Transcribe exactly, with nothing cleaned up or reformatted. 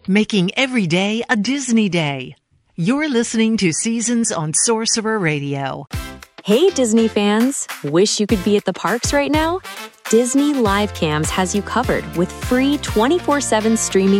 making every day a Disney day. You're listening to Seasons on Sorcerer Radio. Hey, Disney fans! Wish you could be at the parks right now? Disney Live Cams has you covered with free twenty-four seven streaming